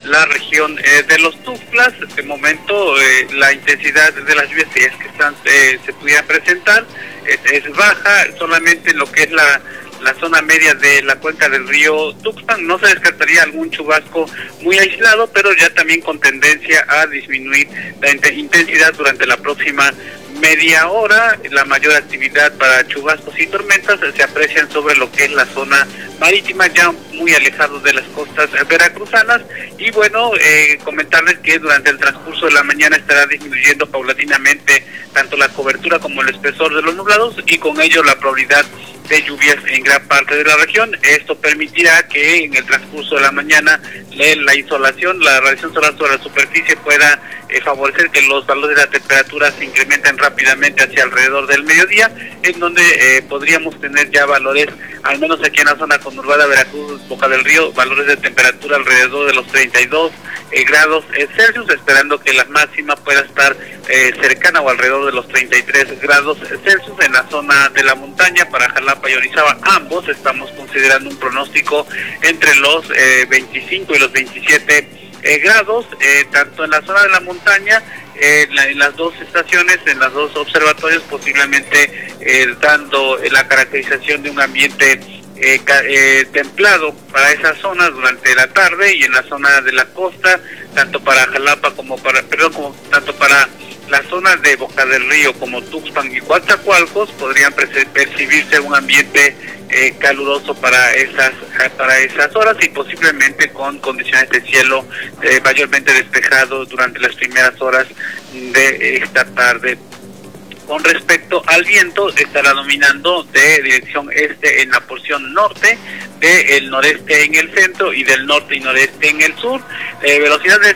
la región de los Tuxtlas. De momento la intensidad de las lluvias, si es que se pudieran presentar, es baja, solamente en lo que es la zona media de la cuenca del río Tuxpan. No se descartaría algún chubasco muy aislado, pero ya también con tendencia a disminuir la intensidad durante la próxima media hora. La mayor actividad para chubascos y tormentas se aprecian sobre lo que es la zona marítima, ya muy alejados de las costas veracruzanas. Y bueno, comentarles que durante el transcurso de la mañana estará disminuyendo paulatinamente tanto la cobertura como el espesor de los nublados, y con ello la probabilidad de lluvias en gran parte de la región. Esto permitirá que en el transcurso de la mañana la insolación, la radiación solar sobre la superficie pueda favorecer que los valores de la temperatura se incrementen rápidamente hacia alrededor del mediodía, en donde podríamos tener ya valores, al menos aquí en la zona conurbada Veracruz, Boca del Río, valores de temperatura alrededor de los 32 grados Celsius, esperando que la máxima pueda estar cercana o alrededor de los 33 grados Celsius en la zona de la montaña. Para Jalapa y Orizaba, ambos estamos considerando un pronóstico entre los 25 y los 27 grados, tanto en la zona de la montaña, en las dos estaciones, en los dos observatorios, posiblemente dando la caracterización de un ambiente templado para esa zona durante la tarde, y en la zona de la costa, tanto para Jalapa tanto para la zona de Boca del Río como Tuxpan y Coatzacoalcos, podrían percibirse un ambiente caluroso para esas horas, y posiblemente con condiciones de cielo mayormente despejado durante las primeras horas de esta tarde. Con respecto al viento, estará dominando de dirección este en la porción norte, del noreste en el centro y del norte y noreste en el sur. Velocidades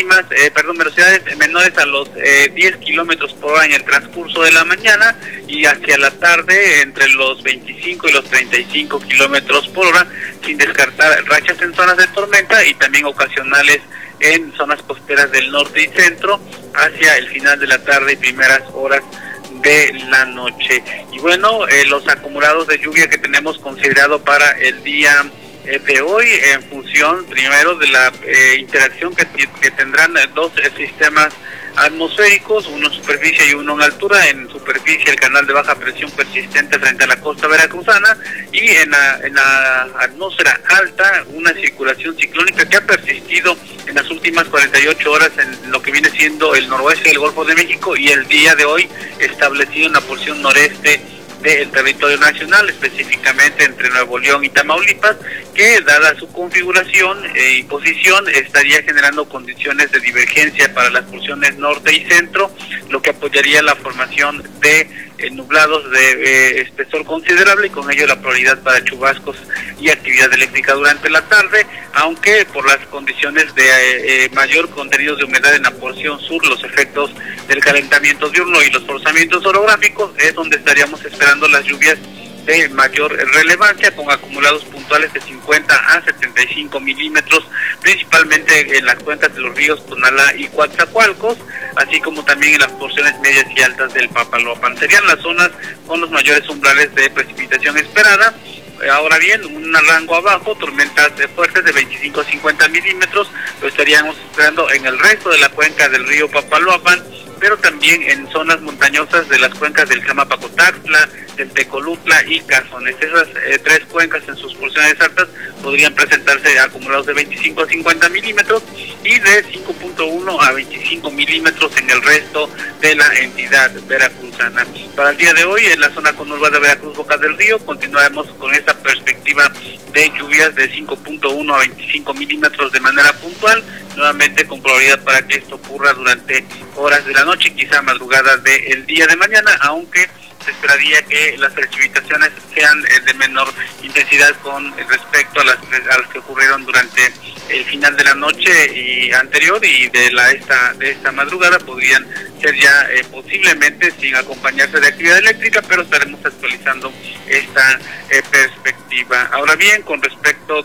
menores a los 10 kilómetros por hora en el transcurso de la mañana, y hacia la tarde entre los 25 y los 35 kilómetros por hora, sin descartar rachas en zonas de tormenta y también ocasionales en zonas costeras del norte y centro hacia el final de la tarde y primeras horas de la noche. Y bueno, los acumulados de lluvia que tenemos considerado para el día de hoy, en función primero de la interacción que tendrán dos sistemas atmosféricos, uno en superficie y uno en altura. En superficie, el canal de baja presión persistente frente a la costa veracruzana, y en la atmósfera alta una circulación ciclónica que ha persistido en las últimas 48 horas en lo que viene siendo el noroeste del Golfo de México, y el día de hoy establecido en la porción noreste del territorio nacional, específicamente entre Nuevo León y Tamaulipas, que dada su configuración y posición estaría generando condiciones de divergencia para las porciones norte y centro, lo que apoyaría la formación de nublados de espesor considerable, y con ello la probabilidad para chubascos y actividad eléctrica durante la tarde, aunque por las condiciones de mayor contenido de humedad en la porción sur, los efectos del calentamiento diurno y los forzamientos orográficos, es donde estaríamos esperando las lluvias de mayor relevancia, con acumulados puntuales de 50 a 75 milímetros, principalmente en las cuencas de los ríos Tonalá y Coatzacoalcos, así como también en las porciones medias y altas del Papaloapan. Serían las zonas con los mayores umbrales de precipitación esperada. Ahora bien, un rango abajo, tormentas fuertes de 25 a 50 milímetros, lo estaríamos esperando en el resto de la cuenca del río Papaloapan, pero también en zonas montañosas de las cuencas del Jamapacotaxtla, del Tecolutla y Cazones. Esas tres cuencas en sus porciones altas podrían presentarse acumulados de 25 a 50 milímetros y de 5.1 a 25 milímetros en el resto de la entidad veracruzana. Para el día de hoy, en la zona conurbada de Veracruz, Boca del Río, continuaremos con esta perspectiva de lluvias de 5.1 a 25 milímetros de manera puntual, nuevamente con probabilidad para que esto ocurra durante horas de la noche, quizá madrugada del día de mañana, aunque se esperaría que las precipitaciones sean de menor intensidad con respecto a las que ocurrieron durante el final de la noche y anterior, y de esta madrugada podrían ser ya posiblemente sin acompañarse de actividad eléctrica, pero estaremos actualizando esta perspectiva. Ahora bien, con respecto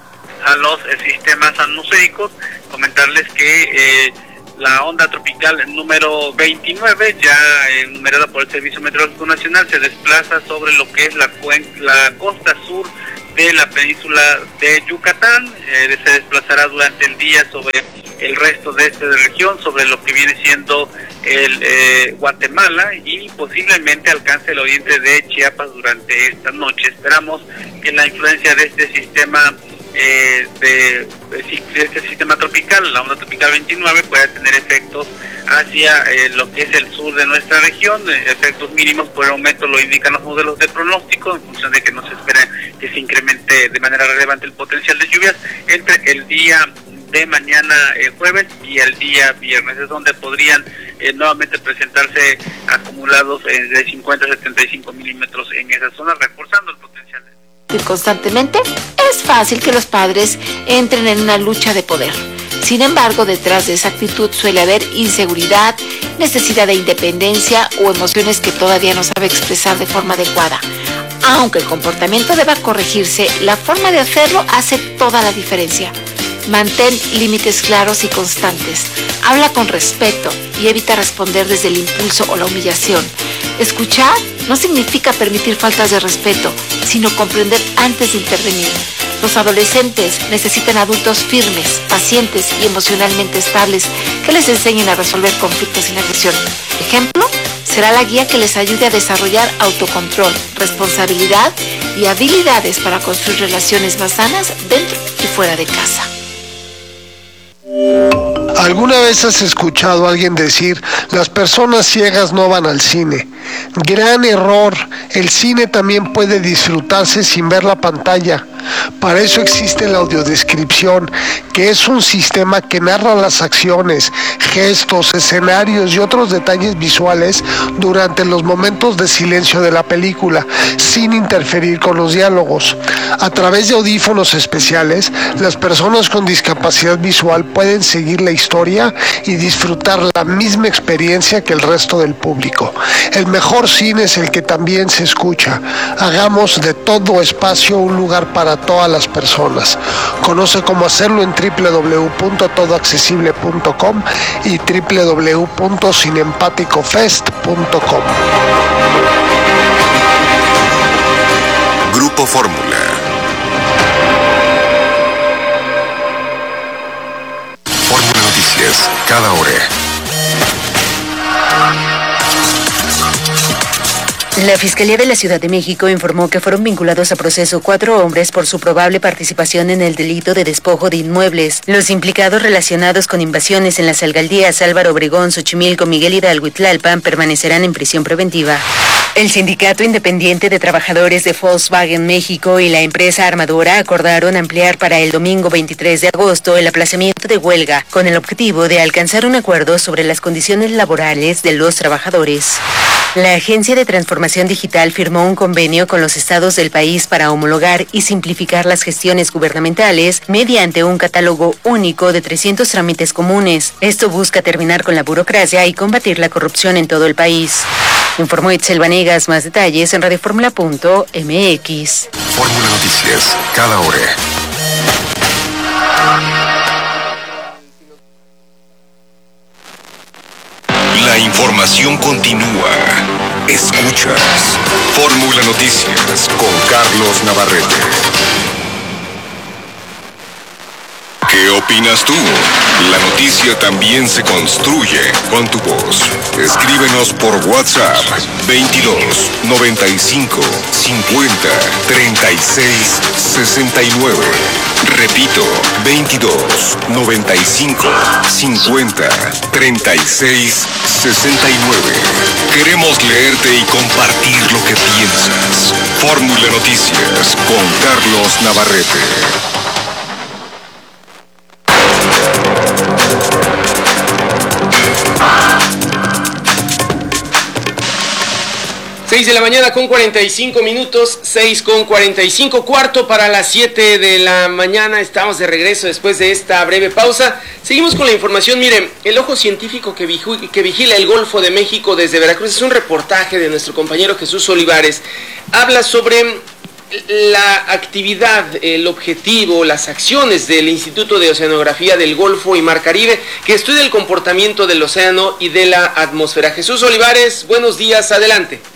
a los sistemas atmosféricos, comentarles que la onda tropical número 29, ya enumerada por el Servicio Meteorológico Nacional, se desplaza sobre lo que es la costa sur de la península de Yucatán. Se desplazará durante el día sobre el resto de esta región, sobre lo que viene siendo el Guatemala, y posiblemente alcance el oriente de Chiapas durante esta noche. Esperamos que la influencia de este sistema de este sistema tropical, la onda tropical 29, pueda tener efectos hacia lo que es el sur de nuestra región. Efectos mínimos por el momento lo indican los modelos de pronóstico, en función de que no se espera que se incremente de manera relevante el potencial de lluvias entre el día de mañana jueves y el día viernes. Es donde podrían nuevamente presentarse acumulados de 50 a 75 milímetros en esa zona, reforzando el potencial constantemente. Es fácil que los padres entren en una lucha de poder. Sin embargo, detrás de esa actitud suele haber inseguridad, necesidad de independencia o emociones que todavía no sabe expresar de forma adecuada. Aunque el comportamiento deba corregirse, la forma de hacerlo hace toda la diferencia. Mantén límites claros y constantes. Habla con respeto y evita responder desde el impulso o la humillación. Escuchar no significa permitir faltas de respeto, sino comprender antes de intervenir. Los adolescentes necesitan adultos firmes, pacientes y emocionalmente estables que les enseñen a resolver conflictos sin agresión. Ejemplo, será la guía que les ayude a desarrollar autocontrol, responsabilidad y habilidades para construir relaciones más sanas dentro y fuera de casa. ¿Alguna vez has escuchado a alguien decir, las personas ciegas no van al cine? Gran error, el cine también puede disfrutarse sin ver la pantalla. Para eso existe la audiodescripción, que es un sistema que narra las acciones, gestos, escenarios y otros detalles visuales durante los momentos de silencio de la película, sin interferir con los diálogos. A través de audífonos especiales, las personas con discapacidad visual pueden seguir la historia y disfrutar la misma experiencia que el resto del público. El mejor cine es el que también se escucha. Hagamos de todo espacio un lugar para todas las personas. Conoce cómo hacerlo en www.todoaccesible.com y www.cineempaticofest.com. Grupo Fórmula. Fórmula Noticias, cada hora. La Fiscalía de la Ciudad de México informó que fueron vinculados a proceso 4 hombres por su probable participación en el delito de despojo de inmuebles. Los implicados relacionados con invasiones en las alcaldías Álvaro Obregón, Xochimilco, Miguel Hidalgo y Tlalpan permanecerán en prisión preventiva. El Sindicato Independiente de Trabajadores de Volkswagen México y la empresa armadora acordaron ampliar para el domingo 23 de agosto el aplazamiento de huelga, con el objetivo de alcanzar un acuerdo sobre las condiciones laborales de los trabajadores. La Agencia de Transformación Digital firmó un convenio con los estados del país para homologar y simplificar las gestiones gubernamentales mediante un catálogo único de 300 trámites comunes. Esto busca terminar con la burocracia y combatir la corrupción en todo el país. Informó Itzel Vanegas. Más detalles en radioformula.mx. Fórmula Noticias, cada hora. La información continúa. Escuchas Fórmula Noticias con Carlos Navarrete. ¿Qué opinas tú? La noticia también se construye con tu voz. Escríbenos por WhatsApp 22 95 50 36 69. Repito, 22 95 50 36 69. Queremos leerte y compartir lo que piensas. Fórmula Noticias con Carlos Navarrete. 6 de la mañana con 45 minutos, 6 con 45, cuarto para las 7 de la mañana. Estamos de regreso después de esta breve pausa. Seguimos con la información. Miren, el ojo científico que vigila el Golfo de México desde Veracruz, es un reportaje de nuestro compañero Jesús Olivares. Habla sobre la actividad, el objetivo, las acciones del Instituto de Oceanografía del Golfo y Mar Caribe, que estudia el comportamiento del océano y de la atmósfera. Jesús Olivares, buenos días, adelante.